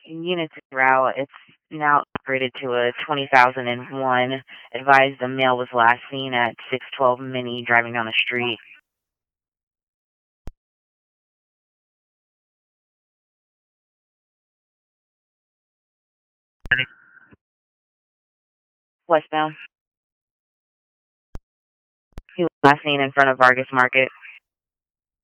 Units route, it's now upgraded to a 20,001. Advised the male was last seen at 612 Mini driving down the street. Westbound. He was last seen in front of Vargas Market.